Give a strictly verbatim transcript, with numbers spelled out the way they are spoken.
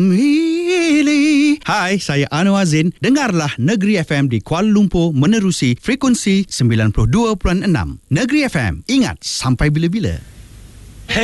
Milih. Hai, saya Anwar Zain. Dengarlah Negeri F M di Kuala Lumpur menerusi frekuensi sembilan puluh dua perpuluhan enam. Negeri F M, ingat sampai bila-bila.